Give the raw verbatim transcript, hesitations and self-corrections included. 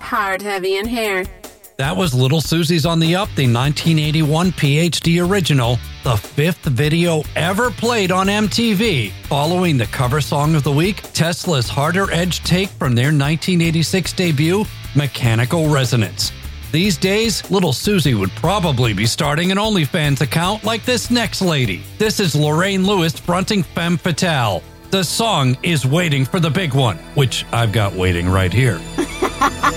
hard, heavy, and hair. That was Little Susie's on the Up, the nineteen eighty-one P H D original, the fifth video ever played on M T V. Following the cover song of the week, Tesla's harder edge take from their nineteen eighty-six debut, Mechanical Resonance. These days, Little Susie would probably be starting an OnlyFans account like this next lady. This is Lorraine Lewis fronting Femme Fatale. The song is Waiting for the Big One, which I've got waiting right here.